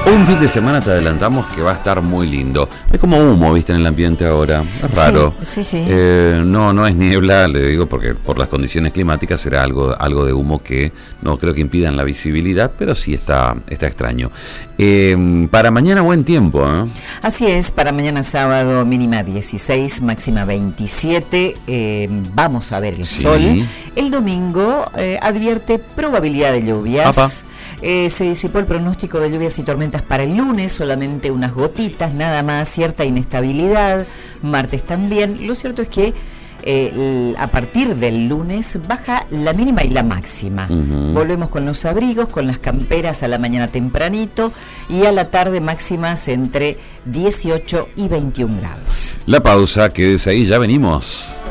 Un fin de semana te adelantamos que va a estar muy lindo. Es como humo, viste, en el ambiente ahora. Es raro. Sí. No es niebla, le digo, porque por las condiciones climáticas será algo de humo que no creo que impidan la visibilidad, pero sí está extraño. Para mañana buen tiempo, ¿eh? Así es, para mañana sábado mínima 16, máxima 27. Vamos a ver el sol. El domingo advierte probabilidad de lluvias. Se disipó el pronóstico de lluvias y tormentas para el lunes, solamente unas gotitas, nada más, cierta inestabilidad. Martes también. Lo cierto es que a partir del lunes baja la mínima y la máxima. Volvemos con los abrigos, con las camperas a la mañana tempranito y a la tarde máximas entre 18 y 21 grados. La pausa, quédese ahí, ya venimos.